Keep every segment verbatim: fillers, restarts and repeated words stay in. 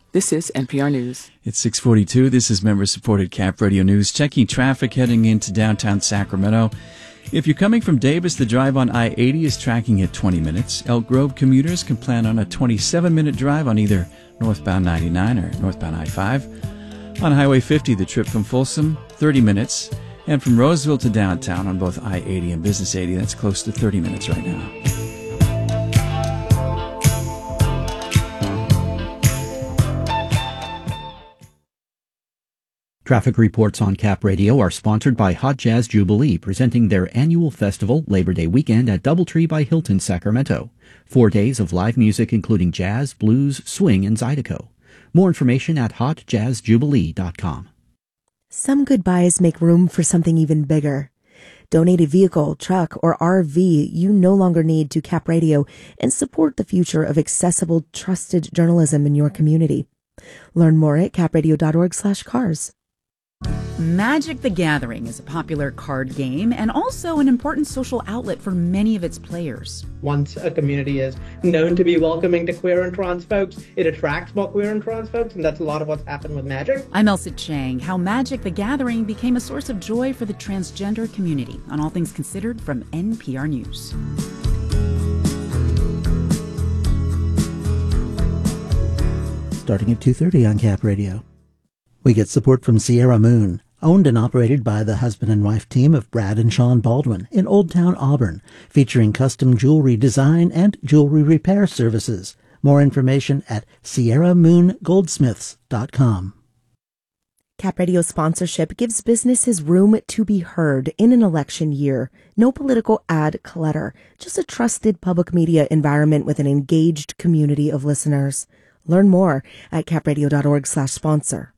This is N P R News. It's six forty-two. This is member-supported Cap Radio News. Checking traffic heading into downtown Sacramento. If you're coming from Davis, the drive on I eighty is tracking at twenty minutes. Elk Grove commuters can plan on a twenty-seven minute drive on either northbound ninety-nine or northbound I five. On Highway fifty, the trip from Folsom, thirty minutes. And from Roseville to downtown on both I eighty and Business eighty, that's close to thirty minutes right now. Traffic reports on Cap Radio are sponsored by Hot Jazz Jubilee, presenting their annual festival Labor Day weekend at Doubletree by Hilton, Sacramento. Four days of live music including jazz, blues, swing, and zydeco. More information at hot jazz jubilee dot com. Some goodbyes make room for something even bigger. Donate a vehicle, truck, or R V you no longer need to Cap Radio and support the future of accessible, trusted journalism in your community. Learn more at capradio.org slash cars. Magic the Gathering is a popular card game and also an important social outlet for many of its players. Once a community is known to be welcoming to queer and trans folks, it attracts more queer and trans folks, and that's a lot of what's happened with Magic. I'm Elsa Chang. How Magic the Gathering became a source of joy for the transgender community on All Things Considered from N P R News. Starting at two thirty on Cap Radio. We get support from Sierra Moon, owned and operated by the husband and wife team of Brad and Sean Baldwin in Old Town Auburn, featuring custom jewelry design and jewelry repair services. More information at sierra moon goldsmiths dot com. Cap Radio sponsorship gives businesses room to be heard in an election year. No political ad clutter, just a trusted public media environment with an engaged community of listeners. Learn more at capradio.org slash sponsor.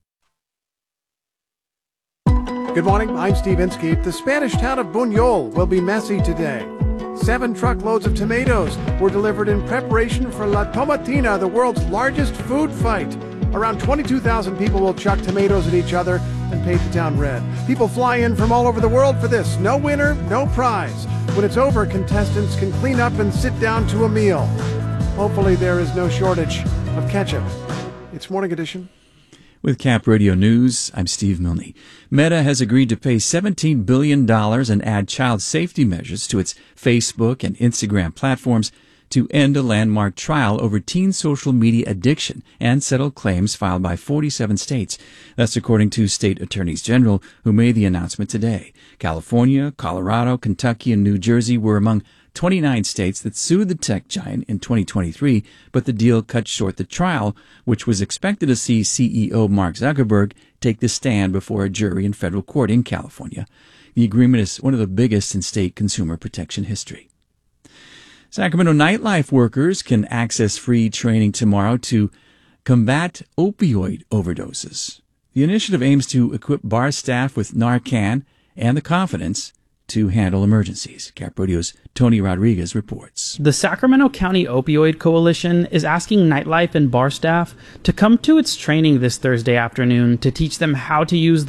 Good morning, I'm Steve Inskeep. The Spanish town of Buñol will be messy today. Seven truckloads of tomatoes were delivered in preparation for La Tomatina, the world's largest food fight. Around twenty-two thousand people will chuck tomatoes at each other and paint the town red. People fly in from all over the world for this. No winner, no prize. When it's over, contestants can clean up and sit down to a meal. Hopefully there is no shortage of ketchup. It's Morning Edition. With Cap Radio News, I'm Steve Milne. Meta has agreed to pay seventeen billion dollars and add child safety measures to its Facebook and Instagram platforms to end a landmark trial over teen social media addiction and settle claims filed by forty-seven states. That's according to state attorneys general who made the announcement today. California, Colorado, Kentucky, and New Jersey were among twenty-nine states that sued the tech giant in twenty twenty-three, but the deal cut short the trial, which was expected to see C E O Mark Zuckerberg take the stand before a jury in federal court in California. The agreement is one of the biggest in state consumer protection history. Sacramento nightlife workers can access free training tomorrow to combat opioid overdoses. The initiative aims to equip bar staff with Narcan and the confidence to handle emergencies. Cap Radio's Tony Rodriguez reports. The Sacramento County Opioid Coalition is asking nightlife and bar staff to come to its training this Thursday afternoon to teach them how to use